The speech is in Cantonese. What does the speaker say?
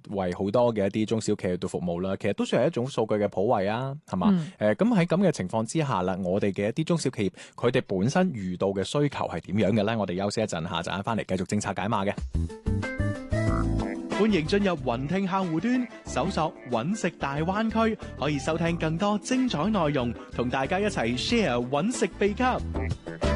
為好多嘅一啲中小企業度服務啦，其實都算係一種數據嘅普惠啊，係嘛？咁喺咁嘅情況之下啦，我哋嘅一啲中小企業佢哋本身遇到嘅需求係點樣嘅咧？我哋休息一陣，下陣翻嚟繼續政策解碼嘅。 歡迎進入雲聽客戶端，搜索揾食大灣區，可以收聽更多精彩內容，同大家一齊 share 揾食秘笈。